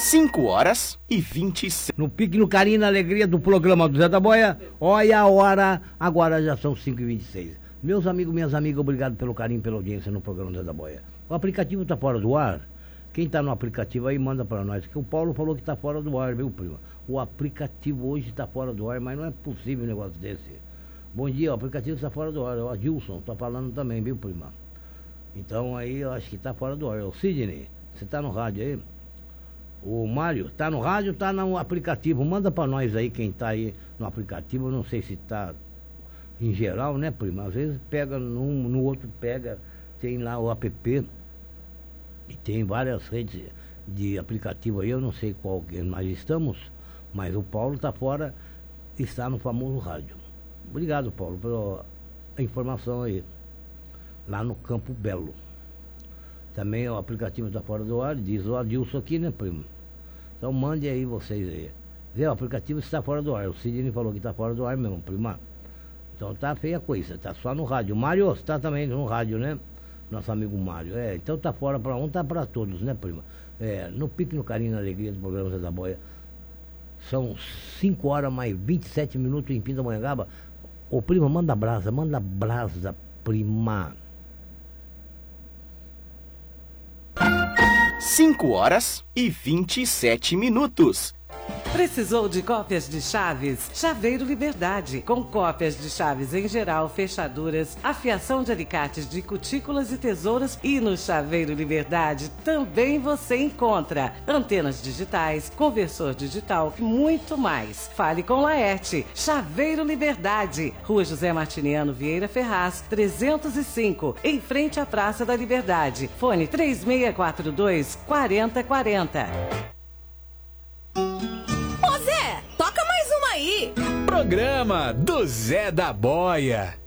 5h26. No pique, no carinho, na alegria do programa do Zé da Boia. Olha a hora, agora já são 5h26. Meus amigos, minhas amigas, obrigado pelo carinho, pela audiência no programa do Zé da Boia. O aplicativo tá fora do ar? Quem tá no aplicativo aí, manda pra nós, que o Paulo falou que tá fora do ar, viu, prima? O aplicativo hoje tá fora do ar, mas não é possível um negócio desse. Bom dia, o aplicativo está fora do ar. O Adilson tá falando também, viu, prima? Então aí eu acho que tá fora do ar. O Sidney, você tá no rádio aí? O Mário, tá no rádio, tá no aplicativo? Manda pra nós aí quem tá aí no aplicativo. Eu não sei se tá em geral, né, prima? Às vezes pega num, no outro pega, tem lá o app e tem várias redes de aplicativo aí. Eu não sei qual que nós estamos, mas o Paulo tá fora, está no famoso rádio. Obrigado, Paulo, pela informação aí. Lá no Campo Belo. Também o aplicativo está fora do ar, diz o Adilson aqui, né, primo? Então mande aí vocês aí. Vê, o aplicativo está fora do ar. O Sidney falou que está fora do ar mesmo, prima. Então tá feia a coisa, tá só no rádio. O Mário está também no rádio, né? Nosso amigo Mário. Então tá fora para um, tá para todos, né, prima? No pique, no carinho, na alegria do programa Zé da Boia. São 5h mais 27 minutos em Pindamonhangaba. Ô, prima, manda brasa, prima. 5h27. Precisou de cópias de chaves? Chaveiro Liberdade. Com cópias de chaves em geral, fechaduras, afiação de alicates de cutículas e tesouras. E no Chaveiro Liberdade também você encontra antenas digitais, conversor digital e muito mais. Fale com Laerte. Chaveiro Liberdade. Rua José Martiniano Vieira Ferraz, 305, em frente à Praça da Liberdade. Fone 3642-4040. Toca mais uma aí. Programa do Zé da Boia.